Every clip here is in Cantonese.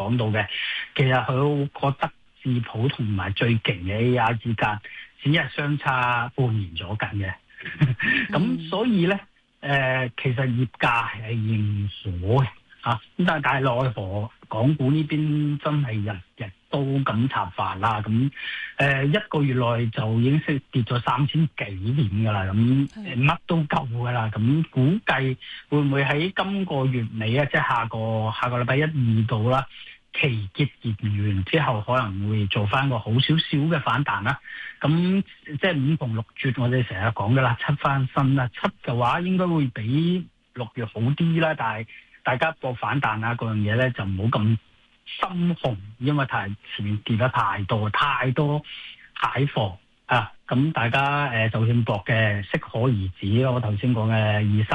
講到嘅，其實佢覺得智譜同埋最勁嘅 AI 之間只係相差半年咗緊嘅。咁所以咧，其實業界係認可嘅嚇，咁但係奈何港股呢邊真係日日都咁插法啦，咁一個月內就已經跌咗3000幾點噶啦，咁乜都夠噶啦，咁估計會唔會喺今個月尾啊，即係下個禮拜1、2度啦，期結完之後可能會做翻個好少少嘅反彈啦。咁即係5窮6絕，我哋成日講嘅啦，七翻身啦，七嘅話應該會比6月好啲啦，但係大家博反彈啊嗰樣嘢咧就唔好咁心紅，因為前面跌得太多蟹貨啊，咁大家就算博嘅適可而止咯。我頭先講嘅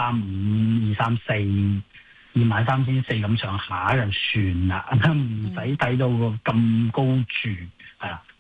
235、234、23,400咁上下就算啦，唔使睇到咁高住係啦。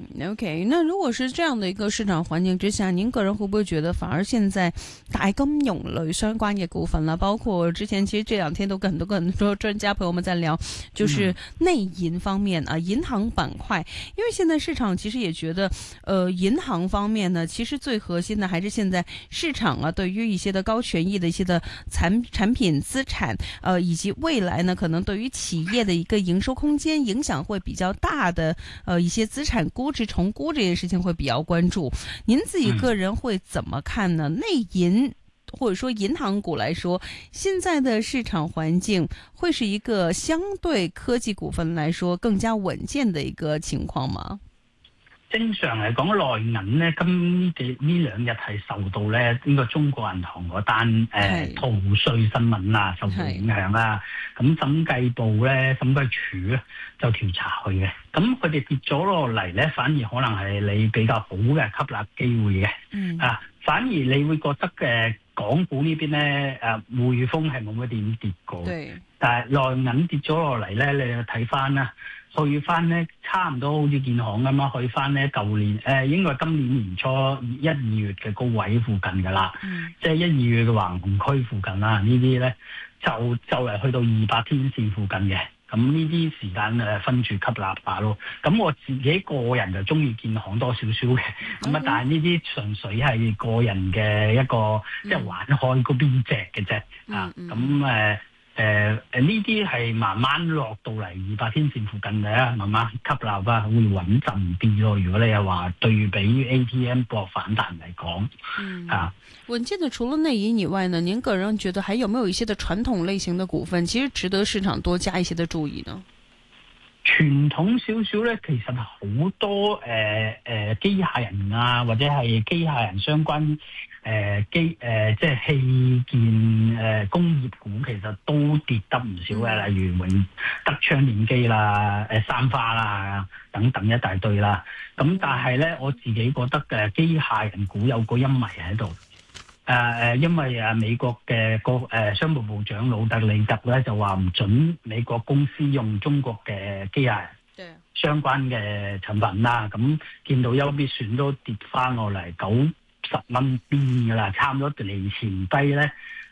OK， 那如果是這樣的一個市場環境之下，您個人會不會覺得反而現在大金融類相關嘅股份啦，包括之前其實這兩天都跟很多專家朋友們在聊，就是內銀方面啊，銀行板塊，因為現在市場其實也覺得，銀行方面呢，其實最核心的還是現在市場啊，對於一些的高權益的一些的產品資產，以及未來呢，可能對於企業的一個營收空間影響會比較大的，一些資產估值重估這件事情會比較關注，您自己個人會怎麼看呢？內銀或者說銀行股來說，現在的市場環境會是一個相對科技股份來說更加穩健的一個情況嗎？ 正常嚟講，內銀咧，呢兩日係受到咧呢個中國銀行嗰單逃稅新聞啊，受到影響啦。咁審計部咧、審計署咧就調查佢嘅。咁佢哋跌咗落嚟咧，反而可能係你比較好嘅吸納機會嘅。反而你會覺得港股呢邊咧匯豐係冇乜點跌過，但係內銀跌咗落嚟咧，你就睇翻啦。去翻咧，差唔多好似建行咁樣，去翻咧舊年應該今年年初1、2月嘅高位附近噶啦，即係1、2月嘅橫行區附近啦。呢啲咧就嚟去到200天線附近嘅，咁呢啲時間分住吸納下咯。咁我自己個人就中意建行多少少嘅，咁但係呢啲純粹係個人嘅一個即係玩開嗰邊隻嘅啫咁呢啲係慢慢落到嚟200天線附近嘅，慢慢吸納啊，會穩陣啲咯。如果你係話對比於 ATM 博反彈嚟講， 穩健的除了內銀以外呢，您個人覺得還有沒有一些的傳統類型的股份，其實值得市場多加一些的注意呢？ 傳統少少咧，其實好多機械人啊，或者係機械人相關即係器件工業股，其實都跌得唔少嘅。例如德昌電機啦、三花啦等等一大堆啦。咁但係咧，我自己覺得機械人股有個陰霾喺度。因為美國嘅商務部長魯特利特咧就話唔准美國公司用中國嘅機械人相關嘅產品啦，咁見到優必選都跌翻落嚟90蚊邊噶啦，差唔多離前低咧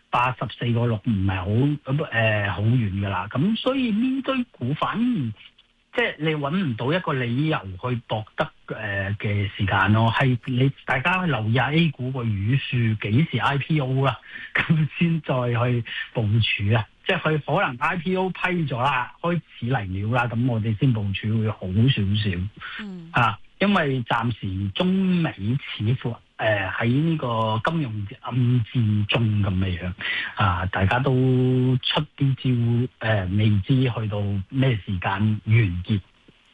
84.6唔係好遠噶啦，咁所以呢堆股反而即係你揾唔到一個理由去博得嘅時間咯，係你大家留意下 A 股個語數幾時 IPO 啦，咁先再去部署啊！即係佢可能 IPO 批咗啦，開始嚟了啦，咁我哋先部署會好少少。因為暫時中美似乎喺呢個金融暗戰中咁嘅樣，大家都出啲招，未知去到咩時間完結。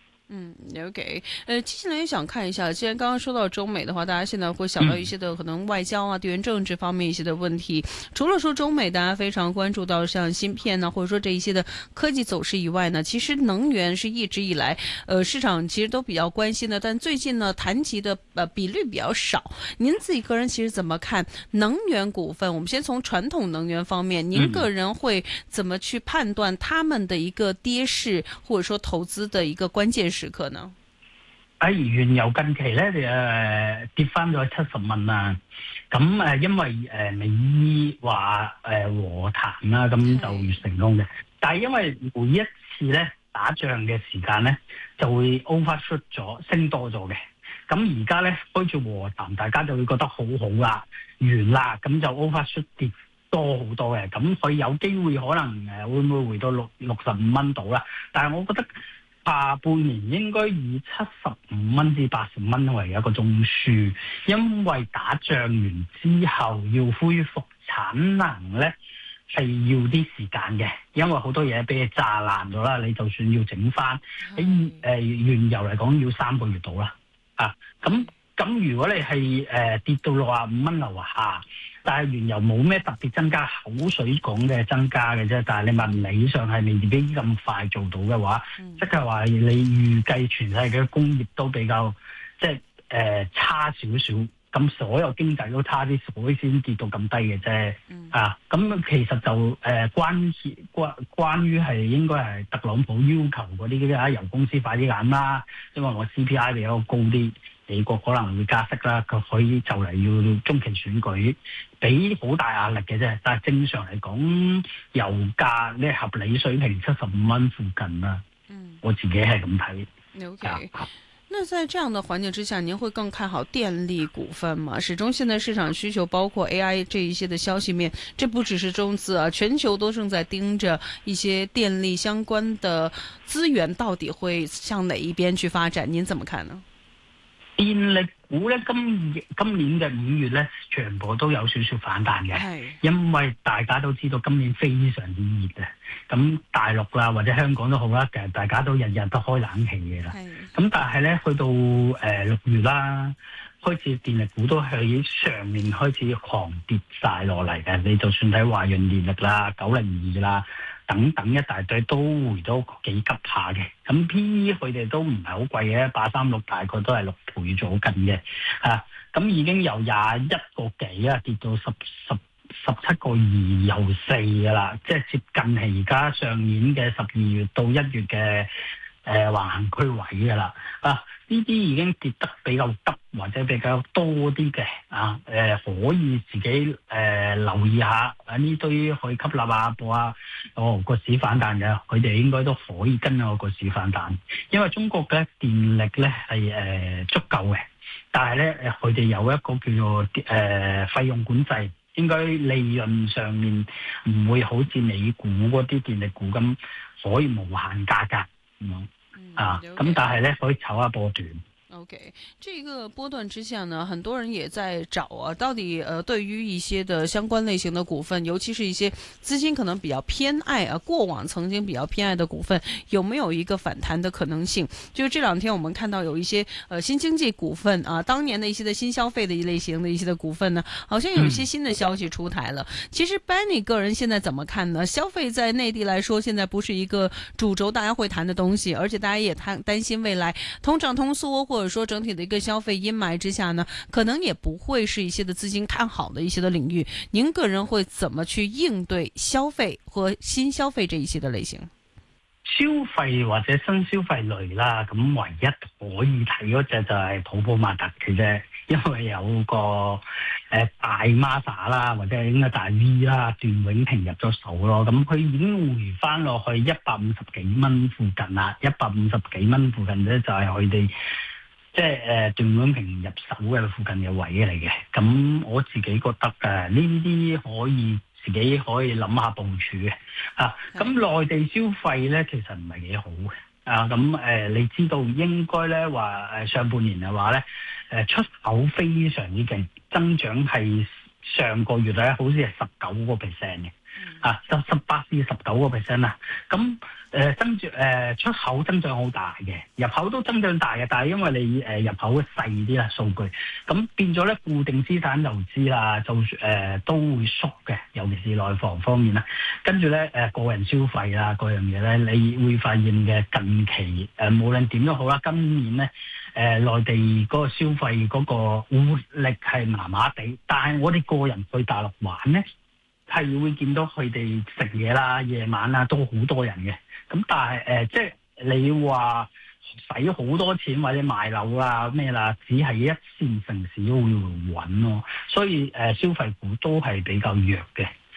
OK， 接下來也想看一下，既然剛剛說到中美的話，大家現在會想到一些的可能外交啊、地緣政治方面一些的問題。除了說中美，大家非常關注到像芯片呢，或者說這一些的科技走勢以外呢，其實能源是一直以來，市場其實都比較關心的，但最近呢談及的比率比較少。您自己個人其實怎麼看能源股份？我們先從傳統能源方面，您個人會怎麼去判斷他們的一個跌勢，或者說投資的一個關鍵時刻呢？ 原油近期咧跌翻咗70蚊啦，咁因為美伊話和談啦，咁就成功嘅。但係因為每一次咧打仗嘅時間咧，就會 overshoot 咗，升多咗嘅。咁而家咧開住和談，大家就會覺得好好啦，完啦，咁就 overshoot 跌多好多嘅。咁佢有機會可能會唔會回到65蚊度啦？但係我覺得下半年應該以75蚊至80蚊為一個中樞，因為打仗完之後要恢復產能咧，係要啲時間嘅，因為好多嘢俾你炸爛咗啦。你就算要整翻，喺原油嚟講要3個月到啦。咁如果你係跌到65蚊樓下，但係原油冇咩特別增加，口水講嘅增加嘅啫。但係你物理上係未必咁快做到嘅話，即係話你預計全世界嘅工業都比較即係差少少。咁所有經濟都差啲，所以先跌到咁低嘅啫。咁其實就關於係應該係特朗普要求嗰啲油公司快啲減啦，因為我 CPI 比較高啲，美國可能會加息啦，佢可以就嚟要中期選舉，俾好大壓力嘅啫。但係正常嚟講，油價呢合理水平75蚊附近啦。我自己係咁睇。 Okay. 那在這樣的環境之下，您會更看好電力股份嗎？始終現在市場需求包括 AI 這一些的消息面，這不只是中資啊，全球都正在盯着一些電力相關的資源到底會向哪一邊去發展，您怎麼看呢？ 電力股咧，今年嘅5月咧，全部都有少少反彈嘅，因為大家都知道今年非常之熱啊。咁大陸啦或者香港都好啦，其實大家都日日都開冷氣嘅啦。咁但係咧，去到6月啦，開始電力股都喺上面開始狂跌晒落嚟嘅。你就算睇華潤電力啦、902啦等等一大堆，都回到幾急下嘅。咁 P/E 佢哋都唔係好貴嘅，836大概都係6倍左近嘅。咁已經由21個幾跌到17個2又4噶啦，即係接近係而家上年嘅12月到1月嘅橫行區位噶啦。呢啲已經跌得比較急或者比較多啲嘅可以自己留意下呢堆可以吸納個市反彈嘅，佢哋應該都可以跟個市反彈，因為中國嘅電力咧係足夠嘅，但係咧佢哋有一個叫做費用管制，應該利潤上面唔會好似美股嗰啲電力股咁可以無限加價咁但係咧可以炒下波段。 OK， 這個波段之下呢，很多人也在找到底對於一些的相關類型的股份，尤其是一些資金可能比較偏愛過往曾經比較偏愛的股份，有沒有一個反彈的可能性？就是這兩天我們看到有一些新經濟股份當年的一些的新消費的一類型的一些的股份呢，好像有一些新的消息出台了。其實 Benny 個人現在怎麼看呢？消費在內地來說，現在不是一個主軸，大家會談的東西，而且大家也擔心未來通脹通縮或者說整體的一個消費陰霾之下呢，可能也不會是一些的資金看好的一些的領域。您個人會怎麼去應對消費和新消費這一些的類型？ 消費或者新消費類啦，咁唯一可以睇嗰隻就係普普馬特嘅啫，因為有個大 Masa 啦，或者應該大 V 啦，段永平入咗手咯，咁佢已經回翻落去150幾蚊附近啦，150幾蚊附近咧就係佢哋。即係段永平入手嘅附近嘅位嚟嘅，咁我自己覺得呢啲可以自己可以諗下部署嘅。咁內地消費咧其實唔係幾好嘅。咁你知道應該咧話上半年嘅話咧出口非常之勁，增長係上個月咧好似係19%嘅。18至19%啦，咁出口增長好大嘅，入口都增長大嘅，但係因為你入口細啲啦數據，咁變咗咧固定資產投資啦，就都會縮嘅，尤其是內房方面啦。跟住咧個人消費啦，嗰樣嘢咧，你會發現嘅近期無論點都好啦，今年咧內地嗰個消費嗰個活力係麻麻地，但係我哋個人去大陸玩咧，係會見到佢哋食嘢啦、夜晚啦都好多人嘅，咁但係即係你話使好多錢或者買樓啊咩啦，只係一線城市都會穩咯，所以消費股都係比較弱嘅。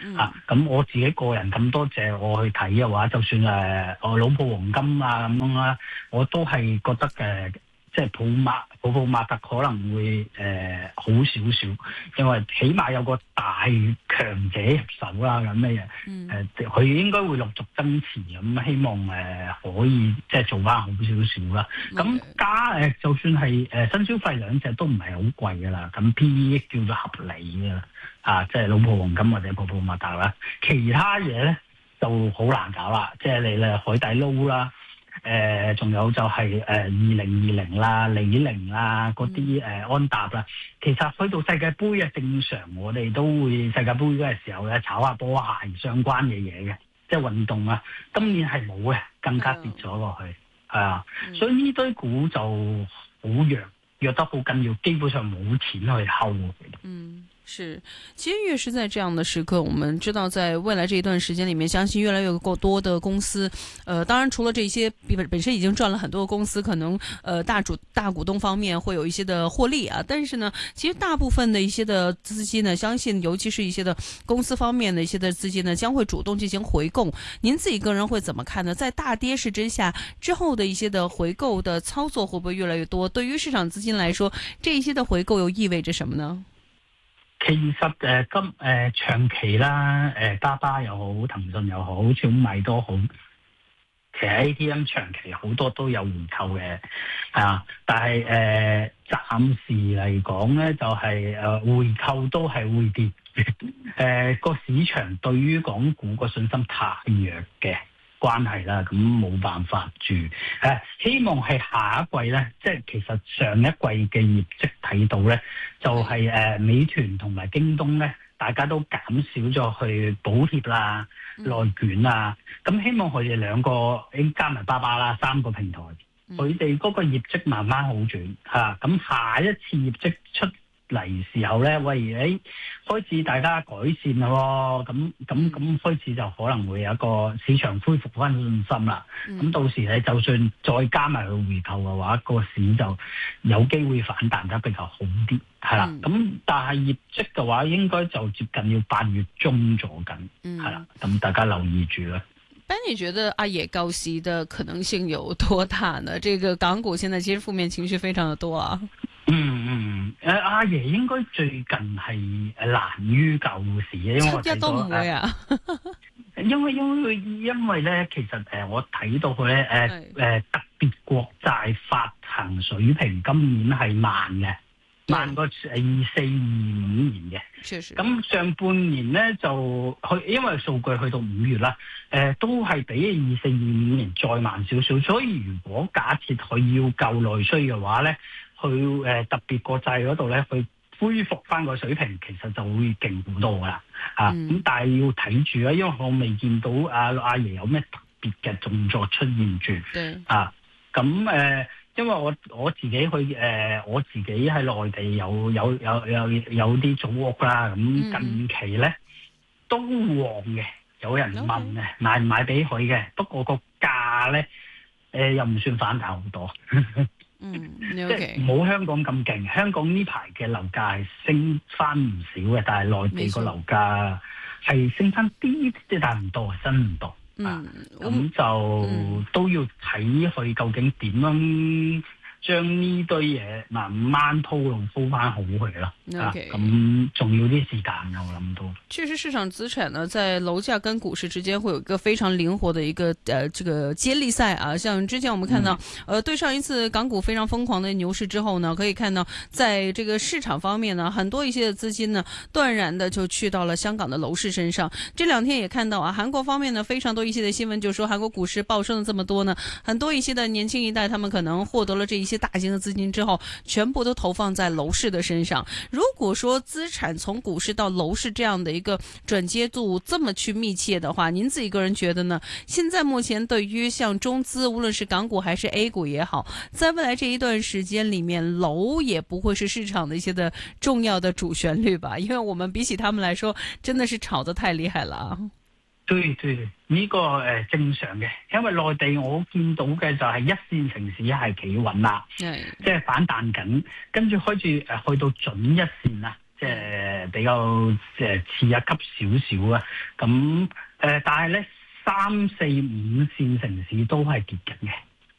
咁我自己個人咁多隻我去睇嘅話，就算我老鋪黃金啊咁樣啦，我都係覺得即係普馬特可能會好少少，因為起碼有個大強者入手啦咁嘅嘢。佢應該會陸續增持，咁希望可以即係做翻好少少啦。咁就算係新消費兩隻都唔係好貴㗎啦，咁 P/E 叫做合理嘅即係老鋪黃金或者普馬特啦。其他嘢咧就好難搞啦，即係你海底撈啦。仲有就係2020啦、李寧啦嗰啲安踏啦，其實去到世界盃正常我哋都會世界盃嗰個時候咧炒下波鞋相關嘅嘢嘅，即係運動啊。今年係冇嘅，更加跌咗落去，所以呢堆股就好弱得好緊要，基本上冇錢去睺。 是，其實越是在這樣的時刻，我們知道在未來這一段時間裏面，相信越來越多的公司，當然除了這些本身已經賺了很多的公司，可能大股東方面會有一些的獲利啊，但是呢，其實大部分的一些的資金呢，相信尤其是一些的公司方面的一些的資金呢，將會主動進行回購。您自己個人會怎麼看呢？在大跌勢之下之後的一些的回購的操作會不會越來越多？對於市場資金來說，這一些的回購又意味着什麼呢？ 其實長期啦，巴巴又好，騰訊又好，小米都好，其實 ATM 長期好多都有回購嘅，但係暫時嚟講咧，就係回購都係會跌，個市場對於港股個信心太弱嘅關係啦，咁冇辦法住。希望係下一季咧，即係其實上一季嘅業績睇到咧，就係美團同埋京東咧，大家都減少咗去補貼啦、內卷啦。咁希望佢哋兩個加埋巴巴啦，3個平台，佢哋嗰個業績慢慢好轉嚇。咁下一次業績出嚟時候咧，開始大家改善咯，咁開始就可能會有一個市場恢復翻信心啦。咁到時你就算再加埋去回購嘅話，個市就有機會反彈得比較好啲，係啦。咁但係業績嘅話，應該就接近要8月中咗緊，係啦。咁大家留意住啦。 但你覺得阿爺救市的可能性有多大呢？這個港股現在其實負面情緒非常的多啊。 阿爺應該最近係難於救市，因為我睇到都唔會啊。 因為咧，其實我睇到佢咧，特別國債發行水平今年係慢嘅，慢過24、25年嘅。咁上半年咧就因為數據去到5月啦，都係比24、25年再慢少少。所以如果假設佢要救內需嘅話咧，佢特別國債嗰度咧，佢恢復翻個水平，其實就會勁好多噶啦。咁但係要睇住啦，因為我未見到阿爺有咩特別嘅動作出現住。咁因為我自己我自己喺內地有啲組屋啦，咁近期咧都旺嘅，有人問買唔買俾佢嘅，不過個價咧又唔算反彈好多。即係冇香港咁勁，香港呢排嘅樓價係升翻唔少嘅，但係內地個樓價係升翻啲，即係但係唔多，真唔多。咁就都要睇佢究竟點樣將呢堆嘢慢慢鋪翻好佢咯。咁仲要啲時間嘅，我諗到。 確實，市場資產呢，在樓價跟股市之間會有一個非常靈活的一個這個接力賽啊。像之前我們看到，對上一次港股非常瘋狂的牛市之後呢，可以看到在這個市場方面呢，很多一些的資金呢，斷然的就去到了香港的樓市身上。這兩天也看到啊，韓國方面呢，非常多一些的新聞，就說韓國股市暴升了這麼多呢，很多一些的年輕一代，他們可能獲得了這一些大型的資金之後，全部都投放在樓市的身上。如果說資產從股市到樓市這樣的一個轉接度這麼去密切的話，您自己個人覺得呢？現在目前對於像中資，無論是港股還是 A 股也好，在未來這一段時間裏面，樓也不會是市場的一些的重要的主旋律吧？因為我們比起他們來說，真的是炒得太厲害了。 對，呢個正常嘅，因為內地我見到嘅就係一線城市係企穩啦，即係反彈緊，跟住開始去到準一線啦。 即係比較次一級少少啊。咁但係咧3、4、5線城市都係跌緊嘅。